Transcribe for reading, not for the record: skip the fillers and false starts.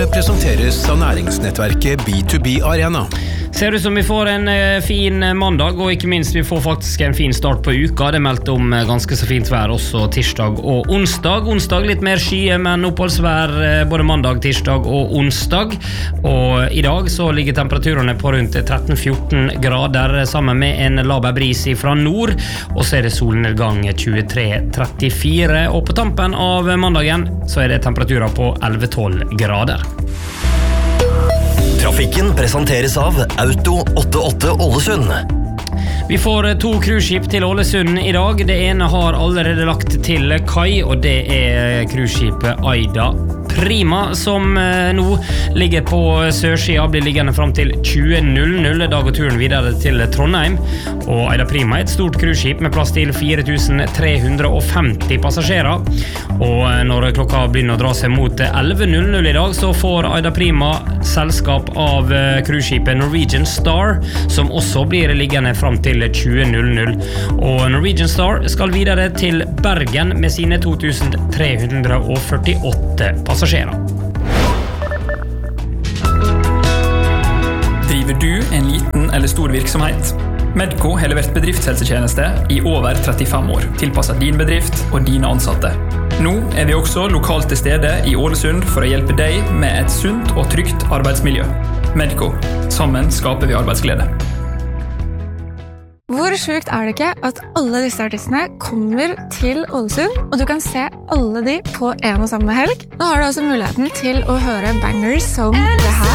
presenteres av næringsnettverket B2B Arena. Ser ut som vi får en fin mandag, og ikke minst vi får faktisk en fin start på uka. Det meldt om ganske så fint vær også tirsdag og onsdag. Onsdag litt mer skye, men oppholdsvær både mandag, tirsdag og onsdag. Og i dag så ligger temperaturene på rundt 13-14 grader sammen med en laber bris fra nord, og så er det solnedgang 23-34, og på tampen av mandagen så er det temperaturer på 11-12 grader. Trafikken presenteres av Auto 88 Ålesund. Vi får 2 cruiseskip til Ålesund i dag. Det ene har allerede lagt til kai, og det er cruiseskipet Aida Prima, som nå ligger på sørsida, blir liggende frem til 20.00. Da går turen videre til Trondheim. Og Aida Prima er et stort cruiseskip med plass til 4.350 passasjerer. Og når klokka begynner å dra seg mot 11.00 i dag, så får Aida Prima selskap av cruiseskipet Norwegian Star, som også blir liggende frem til 20.00. Og Norwegian Star skal videre til Bergen med sine 2.348 passasjerer. Driver du en liten eller stor virksomhet? Medco har levert bedriftshelsetjeneste i over 35 år, tilpasset din bedrift og dine ansatte. Nå er vi også lokalt til stede i Ålesund for å hjelpe deg med et sunt og trygt arbeidsmiljø. Medco. Sammen skaper vi arbeidsglede. Hvor sjukt er det ikke at alle disse artistene kommer til Ålesund, og du kan se alle de på en og samme helg? Nå har du altså muligheten til å høre bangers som det her.